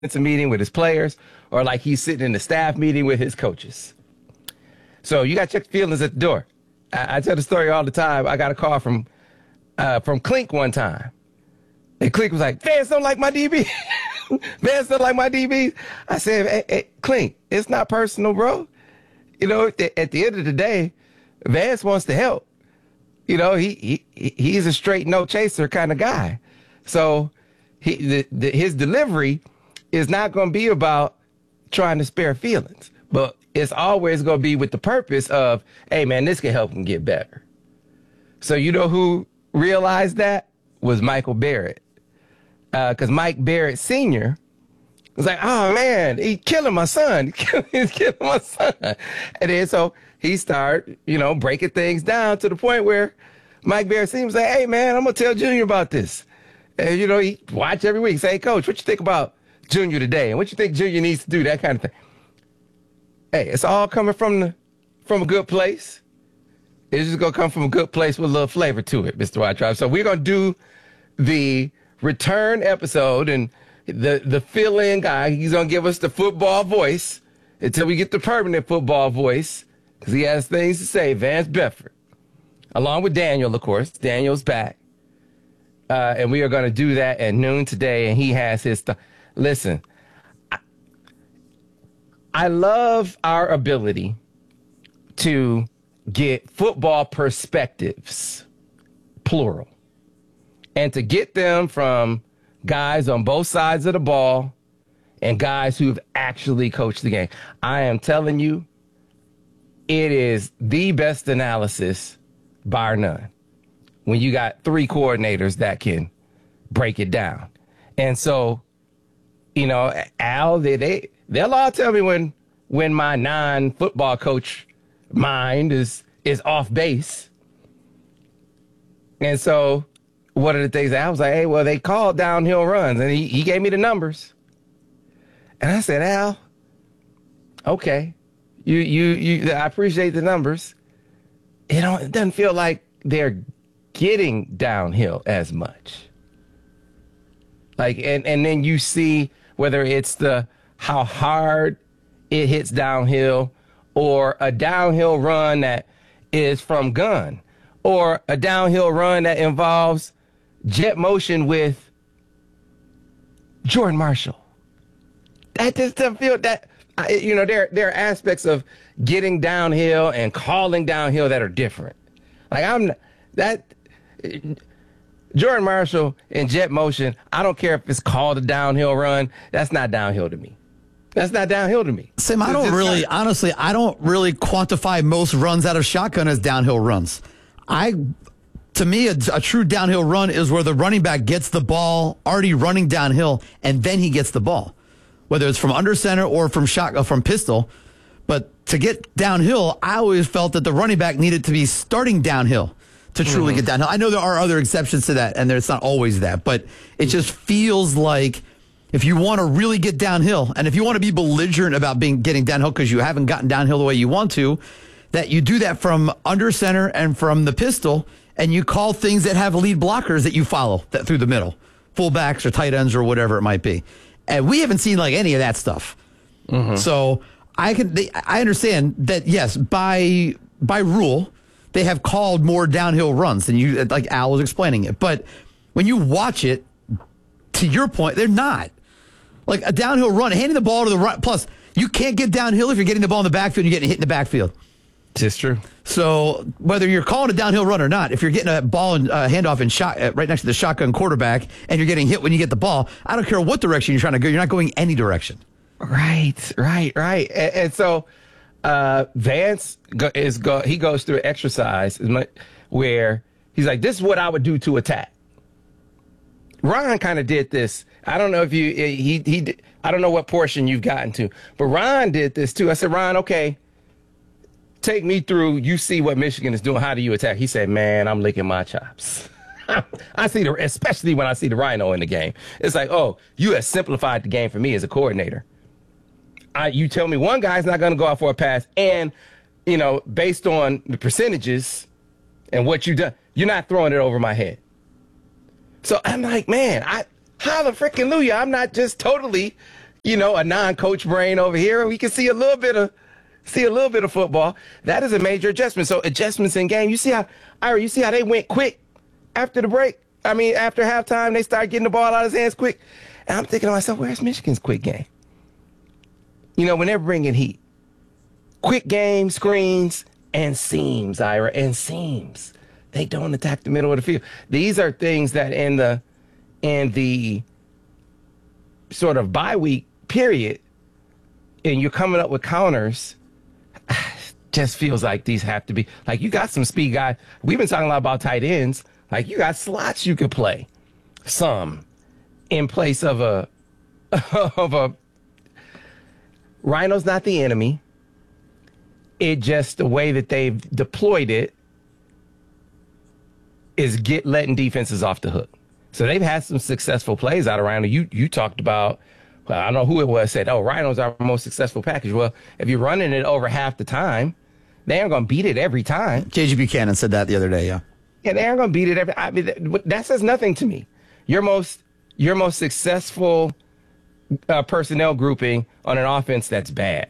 it's a meeting with his players, or like he's sitting in the staff meeting with his coaches. So you got to check the feelings at the door. I tell the story all the time. I got a call from Clink one time. And Clink was like, fans don't like my DB. Fans don't like my DBs. I said, hey, Clink, it's not personal, bro. You know, at the end of the day, Vance wants to help. You know, he's a straight no chaser kind of guy. So his delivery is not going to be about trying to spare feelings, but it's always going to be with the purpose of, hey, man, this can help him get better. So you know who realized that? Was Michael Barrett. Because Mike Barrett Sr. was like, oh, man, he's killing my son. He's killing my son. And then so he started, breaking things down to the point where Mike Barrett Sr. was like, hey, man, I'm going to tell Junior about this. And, he watch every week, say, hey, Coach, what you think about Junior today? And what you think Junior needs to do, that kind of thing. Hey, it's all coming from a good place. It's just going to come from a good place with a little flavor to it, Mr. White Tribe. So we're going to do the return episode, and the fill-in guy, he's going to give us the football voice until we get the permanent football voice, because he has things to say, Vance Bedford. Along with Daniel, of course. Daniel's back. And we are going to do that at noon today, and he has his stuff. Listen, I love our ability to get football perspectives, plural, and to get them from guys on both sides of the ball and guys who've actually coached the game. I am telling you, it is the best analysis, bar none, when you got three coordinators that can break it down. And so, Al, they'll all tell me when my non-football coach mind is off base. And so one of the things I was like, hey, well, they called downhill runs, and he gave me the numbers. And I said, Al, okay, you I appreciate the numbers. It doesn't feel like they're getting downhill as much. Like, and then you see whether it's how hard it hits downhill, or a downhill run that is from gun, or a downhill run that involves jet motion with Jordan Marshall. That just doesn't feel that, there are aspects of getting downhill and calling downhill that are different. Like Jordan Marshall and jet motion, I don't care if it's called a downhill run, that's not downhill to me. That's not downhill to me. Sam, I don't really quantify most runs out of shotgun as downhill runs. To me, a true downhill run is where the running back gets the ball already running downhill, and then he gets the ball, whether it's from under center or from pistol. But to get downhill, I always felt that the running back needed to be starting downhill to truly get downhill. I know there are other exceptions to that, and it's not always that, but it just feels like if you want to really get downhill, and if you want to be belligerent about getting downhill because you haven't gotten downhill the way you want to, that you do that from under center and from the pistol, and you call things that have lead blockers that you follow that through the middle, fullbacks or tight ends or whatever it might be. And we haven't seen like any of that stuff. So I understand that, yes, by rule, they have called more downhill runs than you, like Al was explaining it. But when you watch it, to your point, they're not. Like a downhill run, handing the ball to the right. Plus, you can't get downhill if you're getting the ball in the backfield and you're getting hit in the backfield. It's true. So whether you're calling a downhill run or not, if you're getting a ball and handoff and shot right next to the shotgun quarterback and you're getting hit when you get the ball, I don't care what direction you're trying to go. You're not going any direction. Right. And so Vance he goes through an exercise where he's like, this is what I would do to attack. Ron kind of did this. I don't know if he I don't know what portion you've gotten to, but Ron did this too. I said, Ron, okay, take me through. You see what Michigan is doing. How do you attack? He said, man, I'm licking my chops. I see especially when I see the Rhino in the game. It's like, oh, you have simplified the game for me as a coordinator. You tell me one guy's not going to go out for a pass, and based on the percentages and what you've done, you're not throwing it over my head. So I'm like, man, holla freaking Luya. I'm not just totally a non-coach brain over here. We can see a little bit of football. That is a major adjustment. So adjustments in game. You see how they went quick after the break? I mean, after halftime, they started getting the ball out of his hands quick. And I'm thinking to myself, where's Michigan's quick game? When they're bringing heat. Quick game, screens, and seams, Ira, and seams. They don't attack the middle of the field. These are things that in the sort of bye week period, and you're coming up with counters, just feels like these have to be, like, you got some speed guys. We've been talking a lot about tight ends. Like, you got slots you could play some in place of a Rhino's not the enemy. It just, the way that they've deployed it is letting defenses off the hook. So they've had some successful plays out around. You talked about, well, I don't know who it was, said, Rhino's our most successful package. Well, if you're running it over half the time, they aren't going to beat it every time. J.G. Buchanan said that the other day, yeah. Yeah, they aren't going to beat it every. That says nothing to me. Your most successful personnel grouping on an offense that's bad.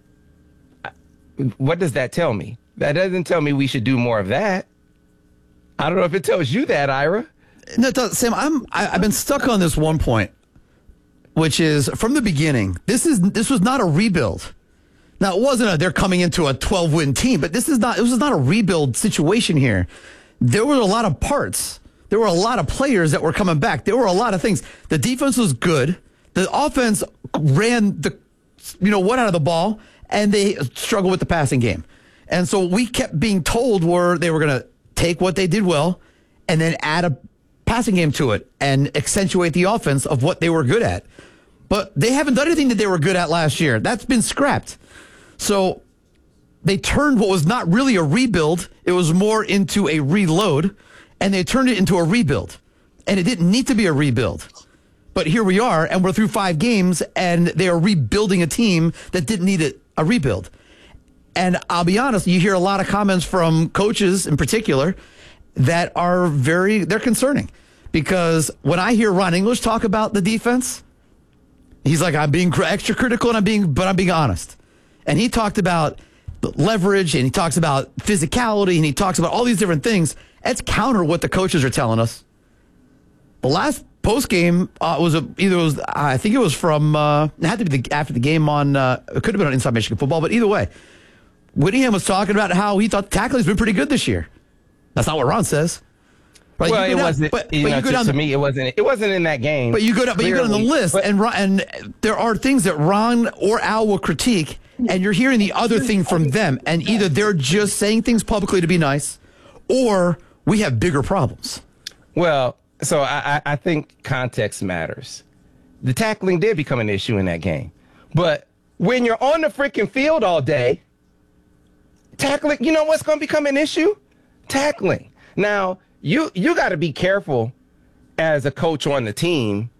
What does that tell me? That doesn't tell me we should do more of that. I don't know if it tells you that, Ira. No, Sam, I've been stuck on this one point, which is from the beginning. This was not a rebuild. Now, it wasn't they're coming into a 12-win team, but this was not a rebuild situation here. There were a lot of parts. There were a lot of players that were coming back. There were a lot of things. The defense was good. The offense ran what out of the ball, and they struggled with the passing game. And so we kept being told they were going to take what they did well and then add a passing game to it and accentuate the offense of what they were good at. But they haven't done anything that they were good at last year. That's been scrapped. So they turned what was not really a rebuild. It was more into a reload, and they turned it into a rebuild. And it didn't need to be a rebuild. But here we are, and we're through 5 games, and they are rebuilding a team that didn't need a rebuild. And I'll be honest, you hear a lot of comments from coaches in particular that are they're concerning. Because when I hear Ron English talk about the defense, he's like, I'm being extra critical, but I'm being honest. And he talked about leverage, and he talks about physicality, and he talks about all these different things. That's counter what the coaches are telling us. The last post game I think it was from it had to be after the game on it could have been on Inside Michigan Football, but either way, Whittingham was talking about how he thought tackling's been pretty good this year. That's not what Ron says. Right? Well, it wasn't. But to me, it wasn't. It wasn't in that game. But you go down the list, and there are things that Ron or Al will critique, and you're hearing the other thing from them, and either they're just saying things publicly to be nice, or we have bigger problems. Well, so I think context matters. The tackling did become an issue in that game, but when you're on the freaking field all day, tackling, you know what's going to become an issue? Tackling. Now, you got to be careful as a coach on the team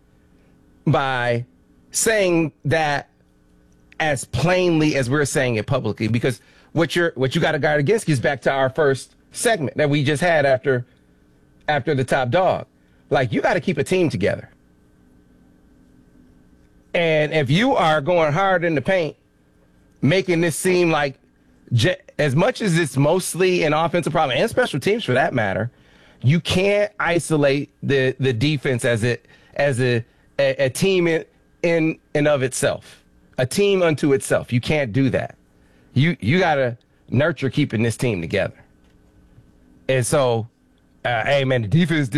by saying that as plainly as we're saying it publicly, because what you got to guard against is back to our first segment that we just had after the top dog. Like, you got to keep a team together. And if you are going hard in the paint, making this seem like as much as it's mostly an offensive problem and special teams for that matter, you can't isolate the defense as a team in and of itself, a team unto itself. You can't do that. You got to nurture keeping this team together. And so, hey man, the defense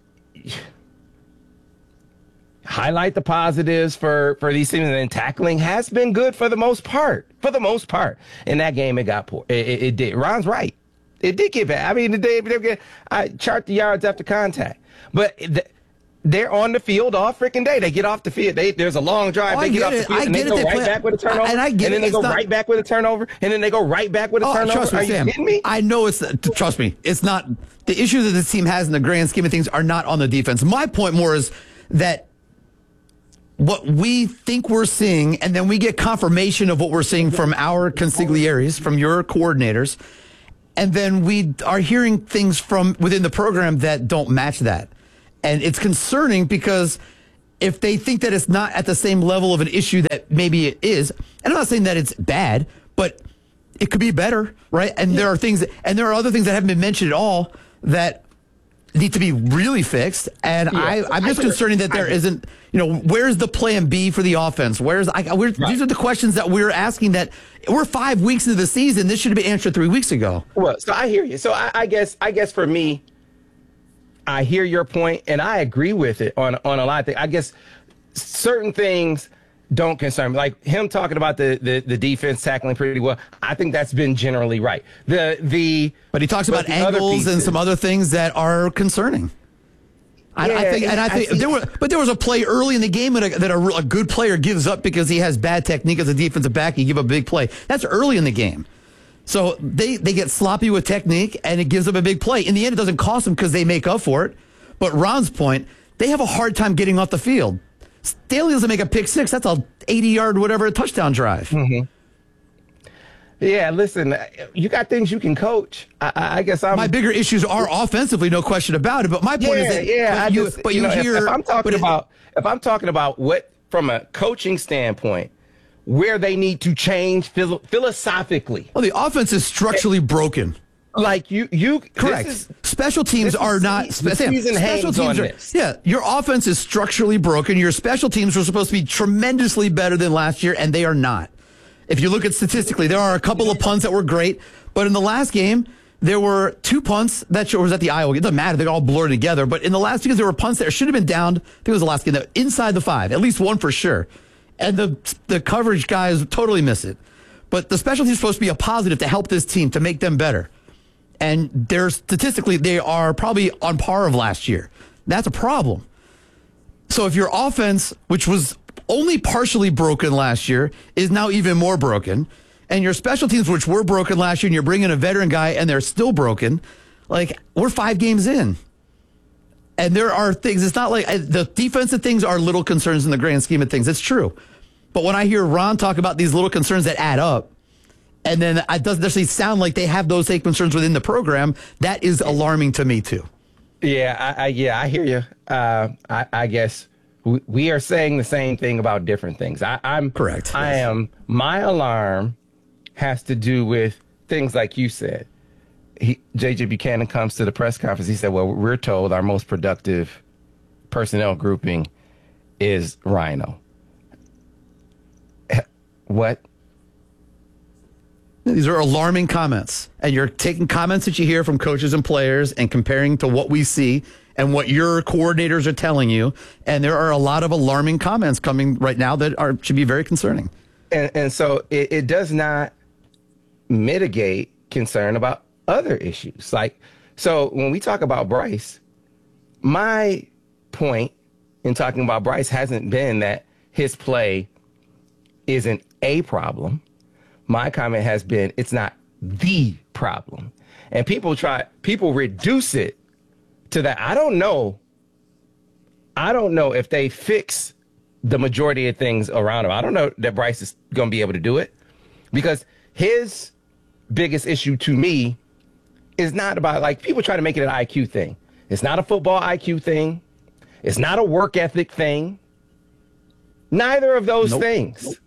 highlight the positives for these teams, and then tackling has been good for the most part. For the most part, in that game, it got poor. It did. Ron's right. It did get bad. I mean, I chart the yards after contact, but they're on the field all freaking day. They get off the field. There's a long drive. They get off the field, and they go right back with a turnover. And then they go right back with a turnover, and then they go right back with a turnover. Trust me, Are you Sam, kidding me? I know trust me, it's not. The issues that this team has in the grand scheme of things are not on the defense. My point more is that what we think we're seeing, and then we get confirmation of what we're seeing from our consiglieres, from your coordinators, and then we are hearing things from within the program that don't match that. And it's concerning because if they think that it's not at the same level of an issue that maybe it is, and I'm not saying that it's bad, but it could be better, right? And there are things, and there are other things that haven't been mentioned at all that need to be really fixed. And I'm just concerning that there isn't, where's the plan B for the offense? These are the questions that we're asking that we're 5 weeks into the season. This should have been answered 3 weeks ago. Well, so I hear you. So I guess for me, I hear your point and I agree with it on a lot of things. I guess certain things don't concern me. Like him talking about the defense tackling pretty well. I think that's been generally right. But he talks about angles and some other things that are concerning. I think there was a play early in the game that a good player gives up because he has bad technique as a defensive back. He give a big play. That's early in the game. So they get sloppy with technique and it gives them a big play. In the end, it doesn't cost them because they make up for it. But Ron's point, they have a hard time getting off the field. Staley doesn't make a pick six. That's a 80-yard, whatever, touchdown drive. Mm-hmm. Yeah, listen, you got things you can coach. I guess my bigger issues are offensively, no question about it. But my point is that if I'm talking about what from a coaching standpoint, where they need to change philosophically. Well, the offense is structurally broken. Like you correct. Special teams are not. Special teams yeah, your offense is structurally broken. Your special teams were supposed to be tremendously better than last year, and they are not. If you look at statistically, there are a couple of punts that were great, but in the last game, there were 2 punts that was at the Iowa game. It doesn't matter; they all blurred together. But in the last two games, there were punts that should have been downed. I think it was the last game that inside the 5, at least one for sure. And the coverage guys totally miss it. But the special teams is supposed to be a positive to help this team to make them better. And statistically, they are probably on par of last year. That's a problem. So if your offense, which was only partially broken last year, is now even more broken, and your special teams, which were broken last year, and you're bringing a veteran guy and they're still broken, like we're 5 games in. And there are things, it's not like the defensive things are little concerns in the grand scheme of things. It's true. But when I hear Ron talk about these little concerns that add up, and then it doesn't necessarily sound like they have those same concerns within the program, that is alarming to me too. Yeah, I hear you. I guess we are saying the same thing about different things. I'm correct. My alarm has to do with things like you said. J.J. Buchanan comes to the press conference. He said, well, we're told our most productive personnel grouping is Rhino. What? These are alarming comments. And you're taking comments that you hear from coaches and players and comparing to what we see and what your coordinators are telling you. And there are a lot of alarming comments coming right now that should be very concerning. And so it does not mitigate concern about other issues. So when we talk about Bryce, my point in talking about Bryce hasn't been that his play isn't a problem. My comment has been it's not the problem. And people reduce it to that. I don't know if they fix the majority of things around him. I don't know that Bryce is going to be able to do it, because his biggest issue to me is not about, like, people try to make it an IQ thing. It's not a football IQ thing. It's not a work ethic thing. Neither of those things.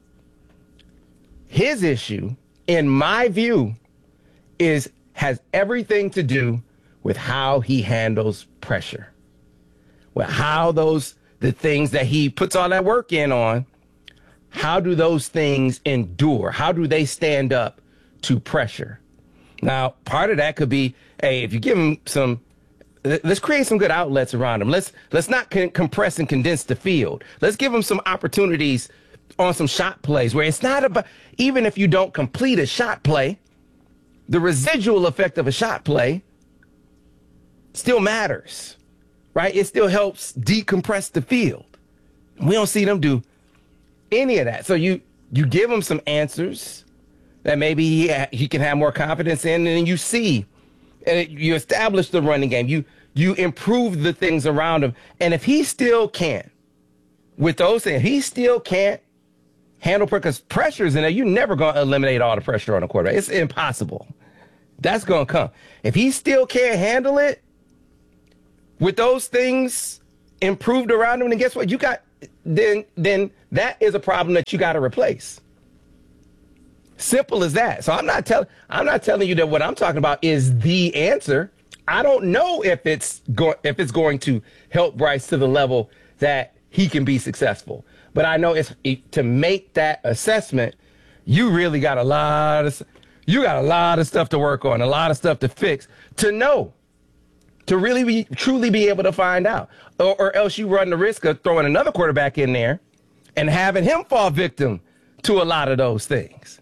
His issue, in my view, has everything to do with how he handles pressure. With how the things that he puts all that work in on, how do those things endure? How do they stand up to pressure? Now, part of that could be, hey, if you give him let's create some good outlets around him. Let's not compress and condense the field. Let's give him some opportunities on some shot plays where it's not about, even if you don't complete a shot play, the residual effect of a shot play still matters, right? It still helps decompress the field. We don't see them do any of that. So you give him some answers that maybe he can have more confidence in, and then you see, and you establish the running game. You improve the things around him. And if he still can't, with those things, he still can't handle because pressure's in there. You're never going to eliminate all the pressure on a quarterback. It's impossible. That's going to come. If he still can't handle it with those things improved around him, then guess what? Then that is a problem that you got to replace. Simple as that. So I'm not telling you that what I'm talking about is the answer. I don't know if it's going to help Bryce to the level that he can be successful. But I know to make that assessment, you really got a lot of stuff to work on, a lot of stuff to fix, to really truly be able to find out. Or else you run the risk of throwing another quarterback in there and having him fall victim to a lot of those things.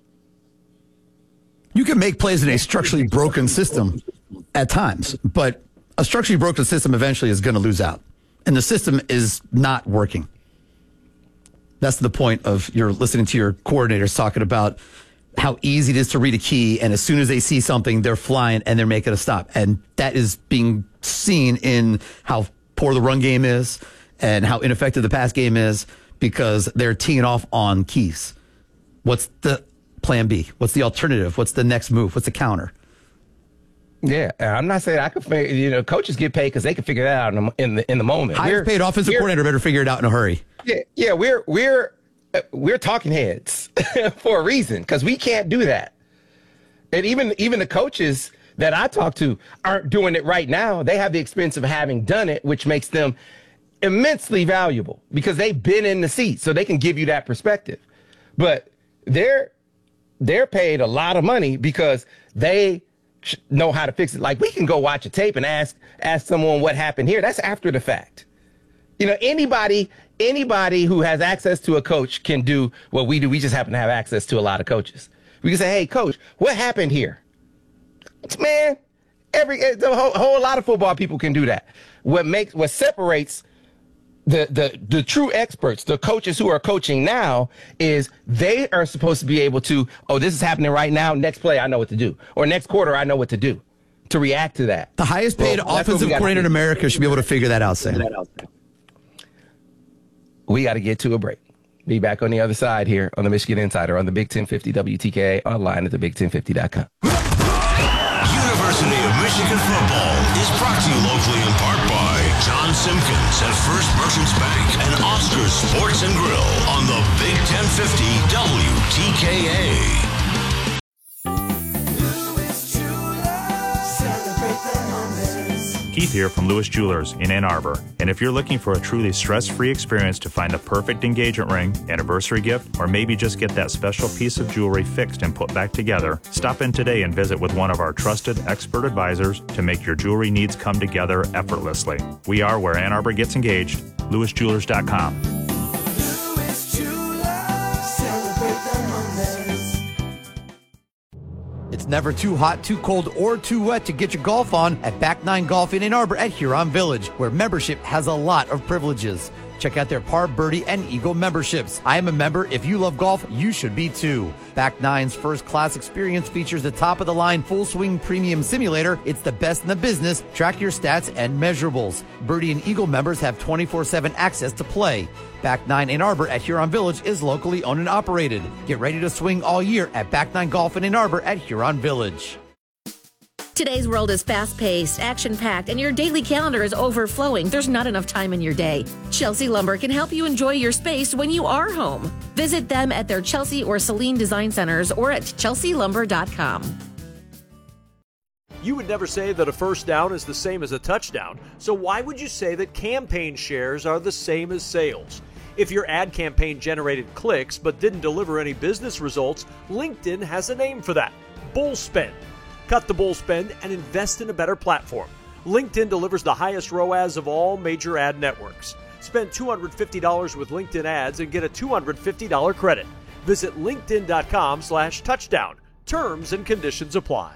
You can make plays in a structurally broken system at times, but a structurally broken system eventually is going to lose out. And the system is not working. That's the point of you're listening to your coordinators talking about how easy it is to read a key, and as soon as they see something, they're flying and they're making a stop. And that is being seen in how poor the run game is and how ineffective the pass game is because they're teeing off on keys. What's the plan B? What's the alternative? What's the next move? What's the counter? Yeah, I'm not saying I could figure, coaches get paid because they can figure that out in the moment. Highest paid offensive coordinator better figure it out in a hurry. Yeah, we're talking heads for a reason because we can't do that. And even the coaches that I talk to aren't doing it right now. They have the experience of having done it, which makes them immensely valuable because they've been in the seat, so they can give you that perspective. But they're paid a lot of money because they know how to fix it. Like, we can go watch a tape and ask someone what happened here. That's after the fact. Anybody who has access to a coach can do what we do. We just happen to have access to a lot of coaches. We can say, hey, coach, what happened here? Man, a whole lot of football people can do that. What separates the true experts, the coaches who are coaching now, is they are supposed to be able to, this is happening right now. Next play, I know what to do. Or next quarter, I know what to do to react to that. The highest paid offensive coordinator in America should be able to figure that out, Sam. We got to get to a break. Be back on the other side here on the Michigan Insider on the Big 1050 WTKA, online at thebig1050.com. University of Michigan football is brought to you locally in part by John Simpkins at First Merchants Bank and Oscar's Sports and Grill on the Big 1050 WTKA. Keith here from Lewis Jewelers in Ann Arbor. And if you're looking for a truly stress-free experience to find the perfect engagement ring, anniversary gift, or maybe just get that special piece of jewelry fixed and put back together, stop in today and visit with one of our trusted expert advisors to make your jewelry needs come together effortlessly. We are where Ann Arbor gets engaged. LewisJewelers.com. Lewis Jewelers, celebrate the moments. It's never too hot, too cold, or too wet to get your golf on at Back 9 Golf in Ann Arbor at Huron Village, where membership has a lot of privileges. Check out their Par, Birdie, and Eagle memberships. I am a member. If you love golf, you should be too. Back 9's first-class experience features the top-of-the-line full-swing premium simulator. It's the best in the business. Track your stats and measurables. Birdie and Eagle members have 24/7 access to play. Back 9 Ann Arbor at Huron Village is locally owned and operated. Get ready to swing all year at Back 9 Golf in Ann Arbor at Huron Village. Today's world is fast-paced, action-packed, and your daily calendar is overflowing. There's not enough time in your day. Chelsea Lumber can help you enjoy your space when you are home. Visit them at their Chelsea or Saline Design Centers or at chelsealumber.com. You would never say that a first down is the same as a touchdown, so why would you say that campaign shares are the same as sales? If your ad campaign generated clicks but didn't deliver any business results, LinkedIn has a name for that: bull spend. Cut the bull spend and invest in a better platform. LinkedIn delivers the highest ROAS of all major ad networks. Spend $250 with LinkedIn ads and get a $250 credit. Visit linkedin.com/touchdown. Terms and conditions apply.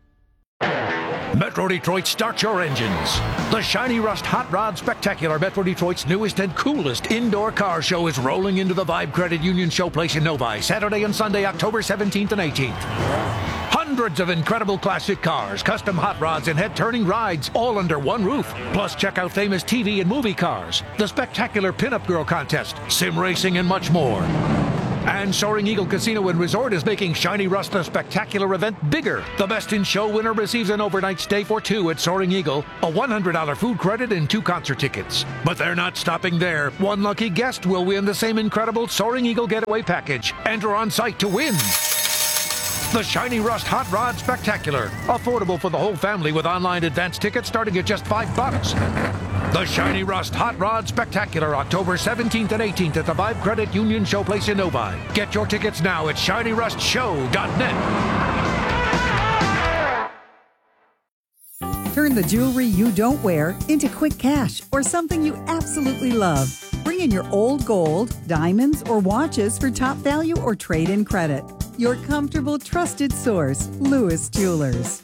Metro Detroit, start your engines. The Shiny Rust Hot Rod Spectacular, Metro Detroit's newest and coolest indoor car show, is rolling into the Vibe Credit Union Showplace in Novi, Saturday and Sunday, October 17th and 18th. Hundreds of incredible classic cars, custom hot rods, and head-turning rides, all under one roof. Plus, check out famous TV and movie cars, the spectacular Pinup Girl Contest, sim racing, and much more. And Soaring Eagle Casino and Resort is making Shiny Rust the spectacular event bigger. The Best in Show winner receives an overnight stay for two at Soaring Eagle, a $100 food credit, and 2 concert tickets. But they're not stopping there. One lucky guest will win the same incredible Soaring Eagle Getaway Package. Enter on site to win. The Shiny Rust Hot Rod Spectacular. Affordable for the whole family with online advance tickets starting at just $5. The Shiny Rust Hot Rod Spectacular, October 17th and 18th at the Vibe Credit Union Showplace in Novi. Get your tickets now at ShinyRustShow.net. Turn the jewelry you don't wear into quick cash or something you absolutely love. Bring in your old gold, diamonds, or watches for top value or trade-in credit. Your comfortable, trusted source, Lewis Jewelers.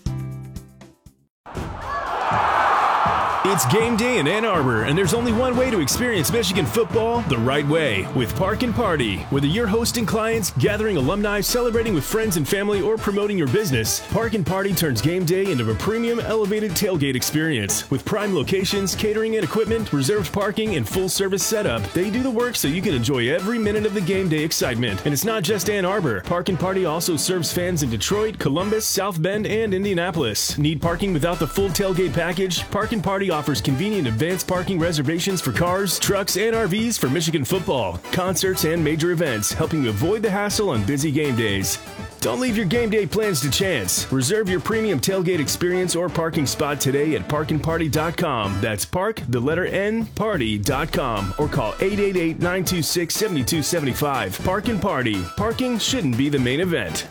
It's game day in Ann Arbor, and there's only one way to experience Michigan football the right way, with Park and Party. Whether you're hosting clients, gathering alumni, celebrating with friends and family, or promoting your business, Park and Party turns game day into a premium elevated tailgate experience. With prime locations, catering and equipment, reserved parking, and full-service setup, they do the work so you can enjoy every minute of the game day excitement. And it's not just Ann Arbor. Park and Party also serves fans in Detroit, Columbus, South Bend, and Indianapolis. Need parking without the full tailgate package? Park and Party offers convenient advanced parking reservations for cars, trucks, and RVs for Michigan football, concerts, and major events, helping you avoid the hassle on busy game days. Don't leave your game day plans to chance. Reserve your premium tailgate experience or parking spot today at parkandparty.com. That's park, the letter N, party.com, or call 888-926-7275. Park and Party. Parking shouldn't be the main event.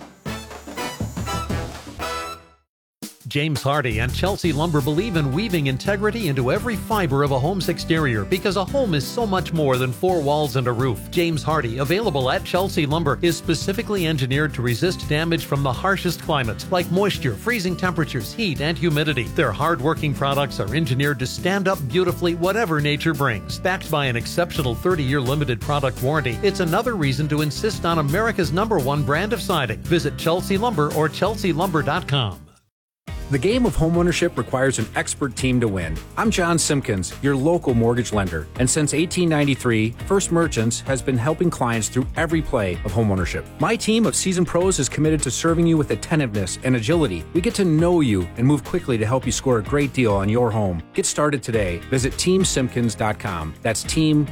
James Hardy and Chelsea Lumber believe in weaving integrity into every fiber of a home's exterior because a home is so much more than 4 walls and a roof. James Hardy, available at Chelsea Lumber, is specifically engineered to resist damage from the harshest climates like moisture, freezing temperatures, heat, and humidity. Their hard-working products are engineered to stand up beautifully whatever nature brings. Backed by an exceptional 30-year limited product warranty, it's another reason to insist on America's #1 brand of siding. Visit Chelsea Lumber or chelsealumber.com. The game of homeownership requires an expert team to win. I'm John Simpkins, your local mortgage lender. And since 1893, First Merchants has been helping clients through every play of homeownership. My team of seasoned pros is committed to serving you with attentiveness and agility. We get to know you and move quickly to help you score a great deal on your home. Get started today. Visit TeamSimpkins.com. That's Team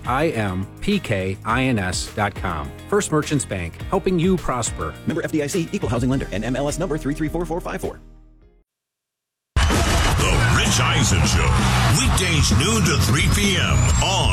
SIMPKINS.com. First Merchants Bank, helping you prosper. Member FDIC, Equal Housing Lender, and MLS number 334454. The Rich Eisen Show, weekdays noon to 3 p.m. on